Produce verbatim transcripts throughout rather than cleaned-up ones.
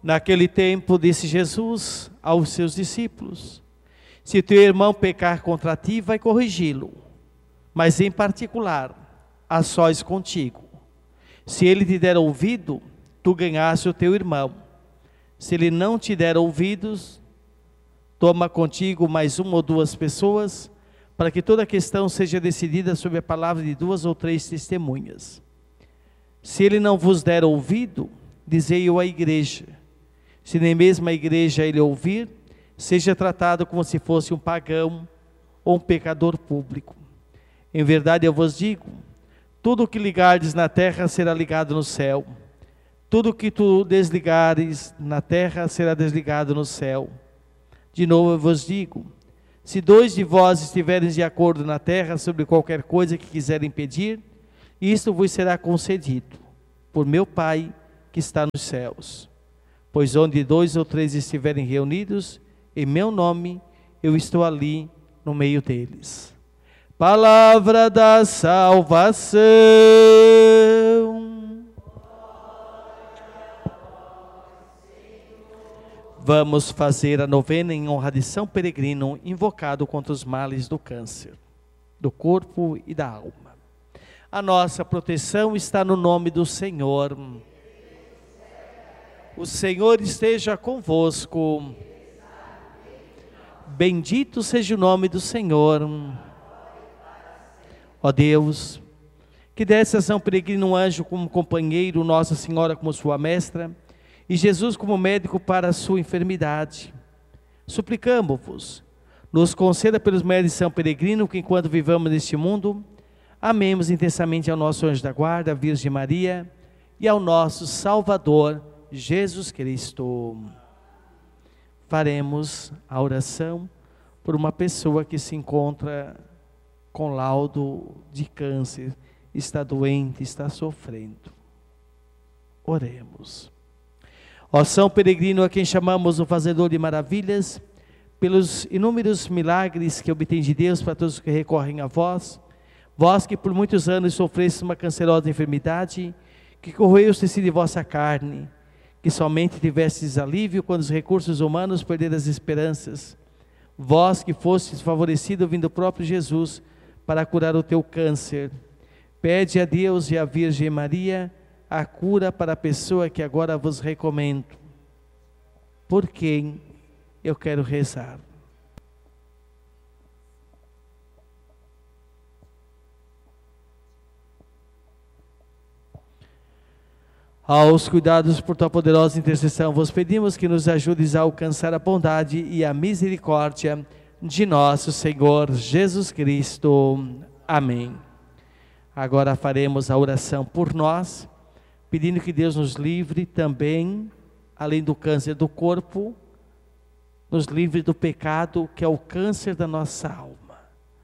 Naquele tempo disse Jesus aos seus discípulos: se teu irmão pecar contra ti, vai corrigi-lo, mas em particular, a sós contigo. Se ele te der ouvido, tu ganhaste o teu irmão. Se ele não te der ouvidos, toma contigo mais uma ou duas pessoas, para que toda a questão seja decidida sob a palavra de duas ou três testemunhas. Se ele não vos der ouvido, dizei-o à igreja. Se nem mesmo a igreja ele ouvir, seja tratado como se fosse um pagão ou um pecador público. Em verdade eu vos digo, tudo o que ligardes na terra será ligado no céu. Tudo o que tu desligares na terra será desligado no céu. De novo eu vos digo, se dois de vós estiverem de acordo na terra sobre qualquer coisa que quiserem pedir, isto vos será concedido por meu Pai que está nos céus. Pois onde dois ou três estiverem reunidos, em meu nome, eu estou ali no meio deles. Palavra da salvação. Vamos fazer a novena em honra de São Peregrino, invocado contra os males do câncer, do corpo e da alma. A nossa proteção está no nome do Senhor. O Senhor esteja convosco. Bendito seja o nome do Senhor. Ó Deus, que desse a São Peregrino um anjo como companheiro, Nossa Senhora como sua mestra, e Jesus como médico para a sua enfermidade. Suplicamo-vos, nos conceda pelos méritos de São Peregrino, que enquanto vivamos neste mundo, amemos intensamente ao nosso anjo da guarda, a Virgem Maria, e ao nosso Salvador, Jesus Cristo. Faremos a oração por uma pessoa que se encontra com laudo de câncer, está doente, está sofrendo. Oremos. Ó São Peregrino, a quem chamamos o fazedor de maravilhas, pelos inúmeros milagres que obtém de Deus para todos os que recorrem a vós, vós que por muitos anos sofrestes uma cancerosa enfermidade, que corroeu o tecido de vossa carne, que somente tivestes alívio quando os recursos humanos perderam as esperanças, vós que fostes favorecido vindo o próprio Jesus para curar o teu câncer, pede a Deus e à Virgem Maria a cura para a pessoa que agora vos recomendo. Por quem eu quero rezar? Aos cuidados por tua poderosa intercessão, vos pedimos que nos ajudes a alcançar a bondade e a misericórdia de nosso Senhor Jesus Cristo. Amém. Agora faremos a oração por nós, pedindo que Deus nos livre também, além do câncer do corpo, nos livre do pecado que é o câncer da nossa alma.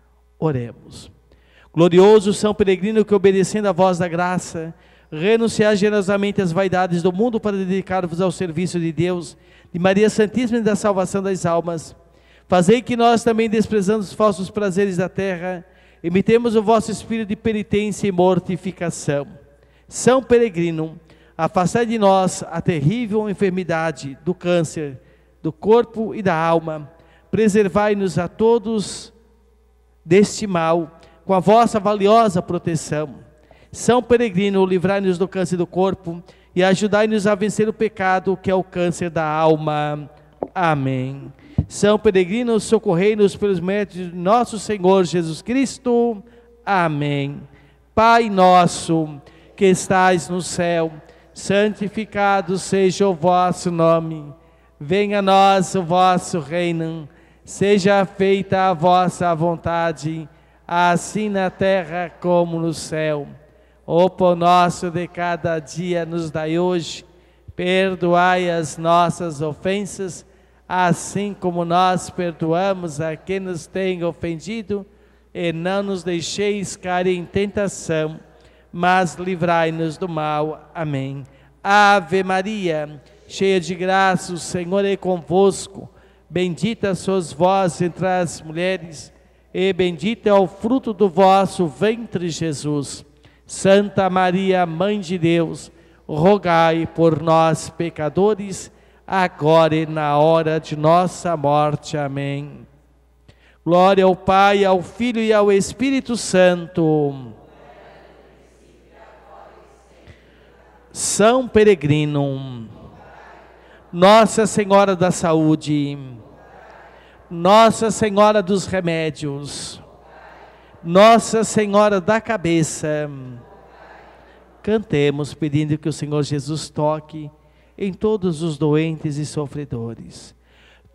Oremos. Glorioso São Peregrino, que obedecendo à voz da graça, renunciar generosamente às vaidades do mundo para dedicar-vos ao serviço de Deus, de Maria Santíssima e da salvação das almas. Fazei que nós também, desprezando os falsos prazeres da terra, imitemos o vosso espírito de penitência e mortificação. São Peregrino, afastai de nós a terrível enfermidade do câncer, do corpo e da alma. Preservai-nos a todos deste mal, com a vossa valiosa proteção. São Peregrino, livrai-nos do câncer do corpo e ajudai-nos a vencer o pecado, que é o câncer da alma. Amém. São Peregrino, socorrei-nos pelos méritos de nosso Senhor Jesus Cristo. Amém. Pai nosso, que estais no céu, santificado seja o vosso nome. Venha a nós o vosso reino. Seja feita a vossa vontade, assim na terra como no céu. O pão nosso de cada dia nos dai hoje. Perdoai as nossas ofensas, assim como nós perdoamos a quem nos tem ofendido. E não nos deixeis cair em tentação, mas livrai-nos do mal. Amém. Ave Maria, cheia de graça, o Senhor é convosco. Bendita sois vós entre as mulheres, e bendito é o fruto do vosso ventre, Jesus. Santa Maria, Mãe de Deus, rogai por nós, pecadores, agora e na hora de nossa morte. Amém. Glória ao Pai, ao Filho e ao Espírito Santo. São Peregrino, Nossa Senhora da Saúde, Nossa Senhora dos Remédios, Nossa Senhora da Cabeça. Cantemos pedindo que o Senhor Jesus toque em todos os doentes e sofredores.